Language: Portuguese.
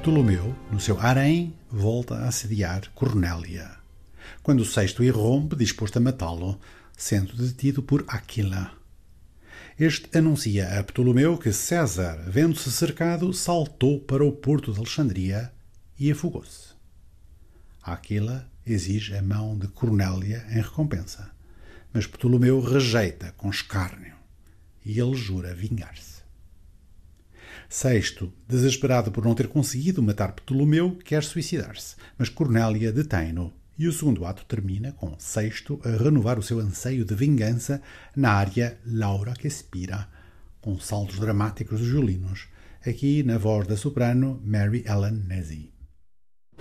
Ptolomeu, no seu harém, volta a assediar Cornélia, quando Sexto irrompe, disposto a matá-lo, sendo detido por Áquila. Este anuncia a Ptolomeu que César, vendo-se cercado, saltou para o porto de Alexandria e afogou-se. Áquila exige a mão de Cornélia em recompensa, mas Ptolomeu rejeita com escárnio e ele jura vingar-se. Sexto, desesperado por não ter conseguido matar Ptolomeu, quer suicidar-se, mas Cornélia detém-no e o segundo ato termina com Sexto a renovar o seu anseio de vingança na área Laura que Spira, com saltos dramáticos dos violinos, aqui na voz da soprano Mary Ellen Nesey.